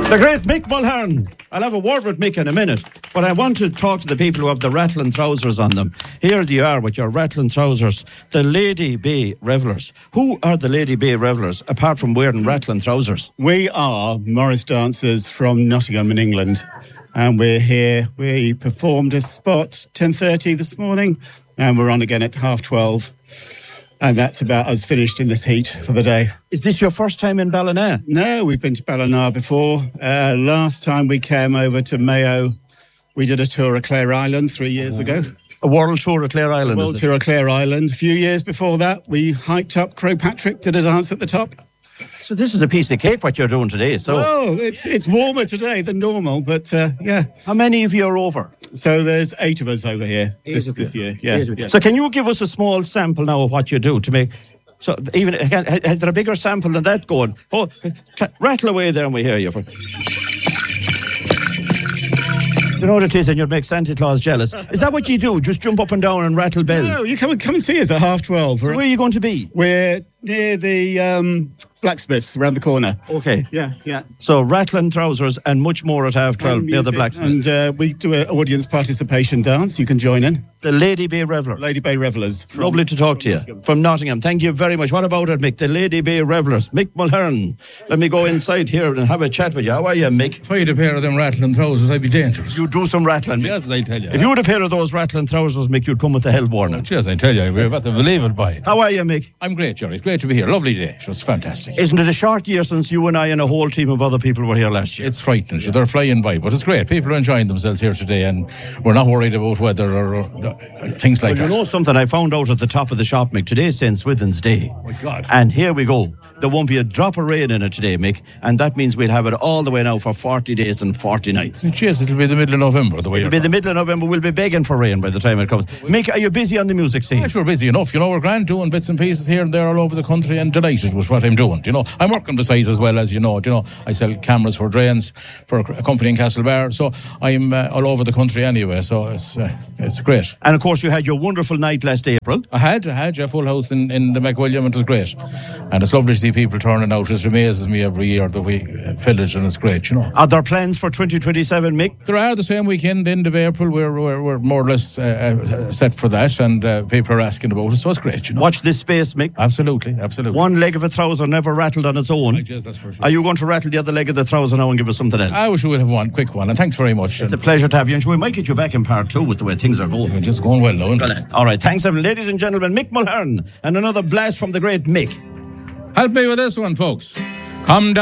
The great Mick Mulhern. I'll have a word with Mick in a minute, but I want to talk to the people who have the rattling trousers on them. Here you are with your rattling trousers, the Lady Bay Revellers. Who are the Lady Bay Revellers, apart from wearing rattling trousers? We are Morris dancers from Nottingham in England, and we're here. We performed a spot 10:30 this morning, and we're on again at 12:30. And that's about us finished in this heat for the day. Is this your first time in Ballina? No, we've been to Ballina before. Last time we came over to Mayo, we did a tour of Clare Island 3 years ago. A world tour of Clare Island. World tour of Clare Island. A few years before that, we hiked up Crowpatrick, did a dance at the top. So this is a piece of cake what you're doing today. So oh, it's warmer today than normal, but yeah. How many of you are over? So there's 8 of us over here this year. Yeah. So can you give us a small sample now of what you do to make? So even has there a bigger sample than that going? Oh, rattle away there and we hear you. You know what it is, and you'll make Santa Claus jealous. Is that what you do? Just jump up and down and rattle bells? No, you come and see us at 12:30. So where are you going to be? We're near the blacksmiths around the corner. Okay. Yeah. So rattling trousers and much more at 12:30 near the blacksmith. And we do an audience participation dance. You can join in. The Lady Bay Revellers. Lady Bay Revellers. Lovely to talk to you. From Nottingham. Thank you very much. What about it, Mick? The Lady Bay Revellers. Mick Mulhern. Let me go inside here and have a chat with you. How are you, Mick? If I had a pair of them rattling trousers, I'd be dangerous. You do some rattling, Mick. Yes, I tell you. If you had a pair of those rattling trousers, Mick, you'd come with the hell warning. Cheers, I tell you. We're about to believe it by. How are you, Mick? I'm great, Jerry. It's great to be here. Lovely day. It was fantastic. Isn't it a short year since you and I and a whole team of other people were here last year? It's frightening. They're flying by, but it's great. People are enjoying themselves here today, and we're not worried about weather or things like that. You know something I found out at the top of the shop, Mick? Today's St. Swithin's Day. Oh, my God. And here we go. There won't be a drop of rain in it today, Mick, and that means we'll have it all the way now for 40 days and 40 nights. Cheers, it'll be the middle of November. It'll be the middle of November. We'll be begging for rain by the time it comes. Mick, are you busy on the music scene? Yeah, sure, busy enough. You know, we're grand doing bits and pieces here and there all over the country, and delighted with what I'm doing. You know, I'm working besides as well, as you know. I sell cameras for drains for a company in Castlebar, so I'm all over the country anyway. So it's great. And of course, you had your wonderful night last April. I had a full house in the McWilliam. It was great, and it's lovely to see people turning out. It amazes me every year that we fill it, and it's great. You know. Are there plans for 2027, Mick? There are. The same weekend, end of April, we're more or less set for that, and people are asking about it, so it's great. You know. Watch this space, Mick. Absolutely. One leg of a trouser never rattled on its own. Yes, that's for sure. Are you going to rattle the other leg of the trouser now and give us something else? I wish we would have one quick one, and thanks very much. It's a pleasure to have you, and we might get you back in part 2 with the way things are going. We're just going well, isn't it? All right, thanks, ladies and gentlemen. Mick Mulhern, and another blast from the great Mick. Help me with this one, folks. Come down.